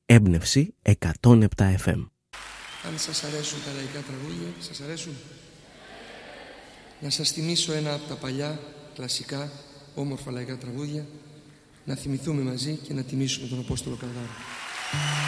Έμπνευση 107 FM. Αν σας αρέσουν τα λαϊκά τραγούδια, σας αρέσουν? Να σας θυμίσω ένα από τα παλιά, κλασικά, όμορφα λαϊκά τραγούδια, να θυμηθούμε μαζί και να τιμήσουμε τον Απόστολο Καλδάρο.